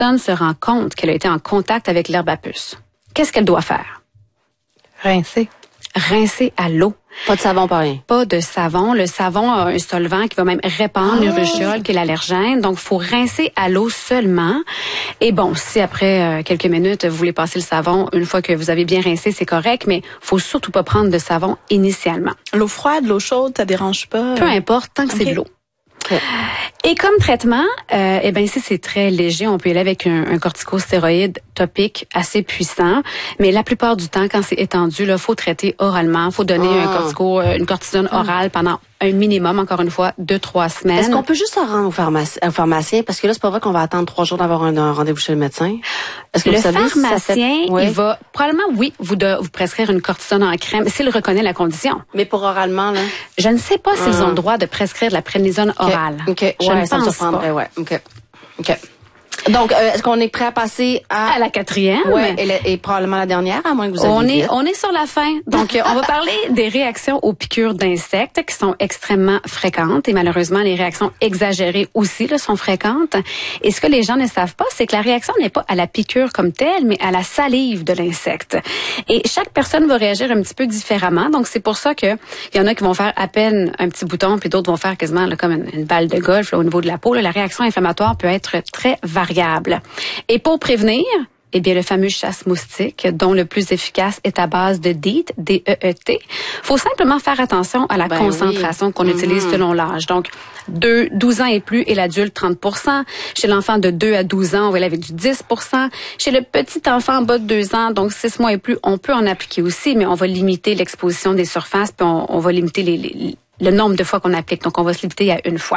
personne se rend compte qu'elle a été en contact avec l'herbe à puce, qu'est-ce qu'elle doit faire? Rincer. Rincer à l'eau. Pas de savon, pas rien. Pas de savon. Le savon a un solvant qui va même répandre l'urushiol, qui est l'allergène. Donc, faut rincer à l'eau seulement. Et bon, si après quelques minutes, vous voulez passer le savon, une fois que vous avez bien rincé, c'est correct, mais faut surtout pas prendre de savon initialement. L'eau froide, l'eau chaude, ça dérange pas? Peu importe, tant que c'est de l'eau. Et comme traitement, ici c'est très léger. On peut y aller avec un corticostéroïde topique assez puissant, mais la plupart du temps, quand c'est étendu, là, faut traiter oralement. Faut donner une cortisone orale pendant un minimum, encore une fois, 2-3 semaines. Est-ce qu'on peut juste se rendre au pharmacien? Parce que là, c'est pas vrai qu'on va attendre 3 jours d'avoir un rendez-vous chez le médecin. Est-ce que le vous savez pharmacien, si il va probablement, vous prescrire une cortisone en crème s'il reconnaît la condition. Mais pour oralement, là? Je ne sais pas s'ils ont le droit de prescrire de la prénisone orale. OK. Je ne ça me pense surprendrait, pas. ouais. OK. Donc, est-ce qu'on est prêt à passer À la 4e. Ouais, et probablement la dernière, à moins que vous ayez On est sur la fin. Donc, on va parler des réactions aux piqûres d'insectes qui sont extrêmement fréquentes et malheureusement, les réactions exagérées aussi là, sont fréquentes. Et ce que les gens ne savent pas, c'est que la réaction n'est pas à la piqûre comme telle, mais à la salive de l'insecte. Et chaque personne va réagir un petit peu différemment. Donc, c'est pour ça que il y en a qui vont faire à peine un petit bouton, puis d'autres vont faire quasiment là, comme une balle de golf là, au niveau de la peau. Là, la réaction inflammatoire peut être très variable. Et pour prévenir, le fameux chasse-moustique, dont le plus efficace est à base de DEET, D-E-E-T. Faut simplement faire attention à la concentration qu'on utilise selon l'âge. Donc, 12 ans et plus et l'adulte, 30%. Chez l'enfant de 2 à 12 ans, on va aller avec du 10%. Chez le petit enfant en bas de 2 ans, donc 6 mois et plus, on peut en appliquer aussi, mais on va limiter l'exposition des surfaces, puis on va limiter le nombre de fois qu'on applique. Donc, on va se limiter à une fois.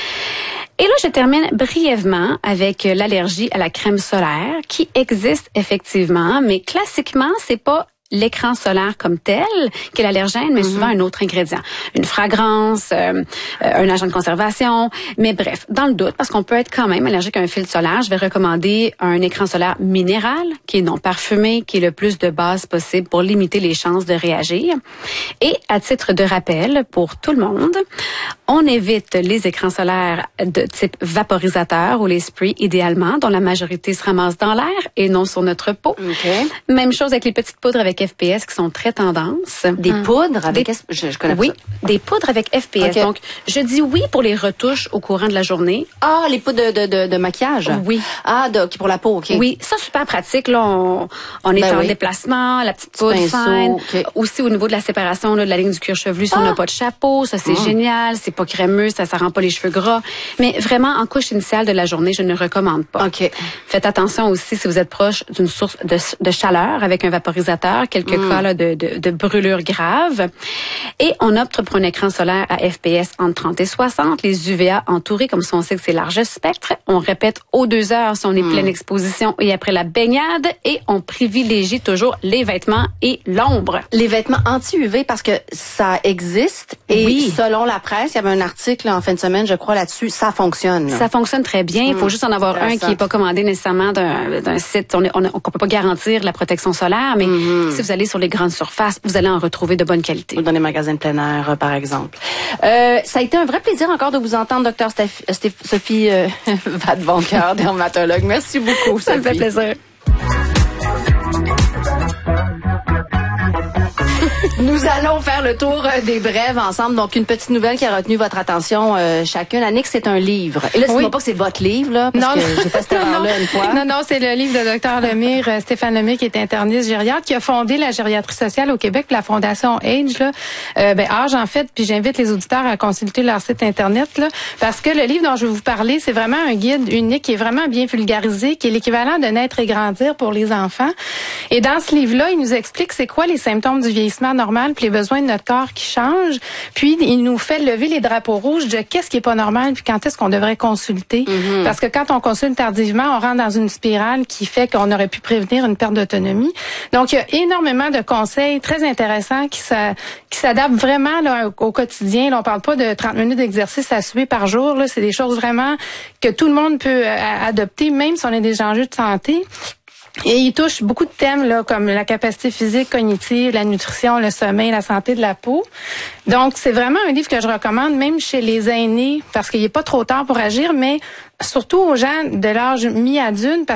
Et là, je termine brièvement avec l'allergie à la crème solaire qui existe effectivement, mais classiquement, c'est pas l'écran solaire comme tel qui est l'allergène, mais souvent un autre ingrédient. Une fragrance, un agent de conservation. Mais bref, dans le doute, parce qu'on peut être quand même allergique à un filtre solaire, je vais recommander un écran solaire minéral qui est non parfumé, qui est le plus de base possible pour limiter les chances de réagir. Et à titre de rappel, pour tout le monde, on évite les écrans solaires de type vaporisateur ou les sprays idéalement, dont la majorité se ramasse dans l'air et non sur notre peau. Même chose avec les petites poudres avec FPS qui sont très tendance. Des poudres avec je connais pas ça. Des poudres avec FPS. Donc, je dis oui pour les retouches au courant de la journée. Ah, les poudres de maquillage? Oui. Ah, pour la peau, OK. Oui, ça, super pratique. Là, on est en déplacement, la petite poudre fine. Aussi, au niveau de la séparation là, de la ligne du cuir chevelu, si on n'a pas de chapeau, ça, c'est génial. C'est pas crémeux, ça rend pas les cheveux gras. Mais vraiment, en couche initiale de la journée, je ne recommande pas. OK. Faites attention aussi si vous êtes proche d'une source de chaleur avec un vaporisateur, quelques cas là, de brûlures graves. Et on opte pour un écran solaire à FPS entre 30 et 60, les UVA entourés, comme ça on sait que c'est large spectre. On répète aux 2 heures si on est pleine exposition et après la baignade. Et on privilégie toujours les vêtements et l'ombre. Les vêtements anti-UV, parce que ça existe. Et selon la presse, il y avait un article en fin de semaine, je crois, là-dessus. Ça fonctionne. Ça fonctionne très bien. Il faut juste en avoir un qui n'est pas commandé nécessairement d'un site. On peut pas garantir la protection solaire, mais si vous allez sur les grandes surfaces, vous allez en retrouver de bonne qualité. Ou dans les magasins de plein air, par exemple. Ça a été un vrai plaisir encore de vous entendre, Dr Sophie Vadeboncoeur, dermatologue. Merci beaucoup, Ça me fait plaisir. Nous allons faire le tour des brèves ensemble. Donc, une petite nouvelle qui a retenu votre attention chacune. Annick, c'est un livre. Et là, dites-moi pas que c'est votre livre, là, parce que j'ai fait cette erreur-là une fois. Non, c'est le livre de Dr Lemire, Stéphane Lemire, qui est interniste gériatre, qui a fondé la gériatrie sociale au Québec, la Fondation Age, là. Age, en fait, puis j'invite les auditeurs à consulter leur site Internet, là, parce que le livre dont je vais vous parler, c'est vraiment un guide unique qui est vraiment bien vulgarisé, qui est l'équivalent de Naître et grandir pour les enfants. Et dans ce livre-là, il nous explique c'est quoi les symptômes du vieillissement normal puis les besoins de notre corps qui changent. Puis, il nous fait lever les drapeaux rouges de qu'est-ce qui est pas normal puis quand est-ce qu'on devrait consulter. Parce que quand on consulte tardivement, on rentre dans une spirale qui fait qu'on aurait pu prévenir une perte d'autonomie. Donc, il y a énormément de conseils très intéressants qui s'adaptent vraiment là, au quotidien. Là, on parle pas de 30 minutes d'exercice à suivre par jour. Là, c'est des choses vraiment que tout le monde peut adopter, même si on a des enjeux de santé. Et il touche beaucoup de thèmes là, comme la capacité physique, cognitive, la nutrition, le sommeil, la santé de la peau. Donc, c'est vraiment un livre que je recommande, même chez les aînés, parce qu'il n'est pas trop tard pour agir, mais surtout aux gens de l'âge mi-adulte,